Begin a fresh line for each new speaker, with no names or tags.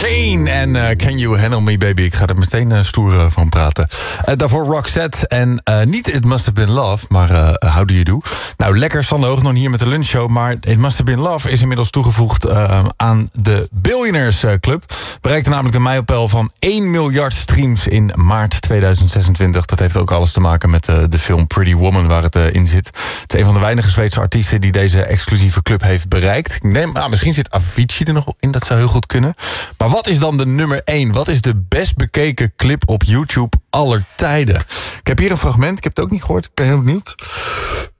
Kane en Can You Handle Me Baby. Ik ga er meteen stoer van praten. Daarvoor Roxette en niet It Must Have Been Love, maar How Do You Do. Nou, lekker Sander Hoognon hier met de lunchshow, maar It Must Have Been Love is inmiddels toegevoegd aan de Billionaires Club. Bereikte namelijk de mijlpaal van 1 miljard streams in maart 2026. Dat heeft ook alles te maken met de film Pretty Woman waar het in zit. Het is een van de weinige Zweedse artiesten die deze exclusieve club heeft bereikt. Ik neem, misschien zit Avicii er nog in, dat zou heel goed kunnen. Maar wat is dan de nummer 1? Wat is de best bekeken clip op YouTube aller tijden? Ik heb hier een fragment, ik heb het ook niet gehoord, ik ben heel benieuwd.